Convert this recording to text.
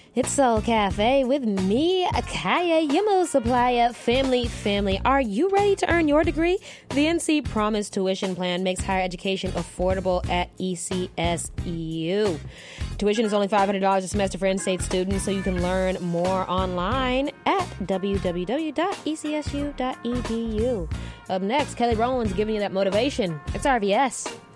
It's Soul Cafe with me, Akaya, Yimo Supplier, family. Are you ready to earn your degree? The NC Promise Tuition Plan makes higher education affordable at ECSU. Tuition is only $500 a semester for in-state students, so you can learn more online at www.ecsu.edu. Up next, Kelly Rowland's giving you that motivation. It's RVS.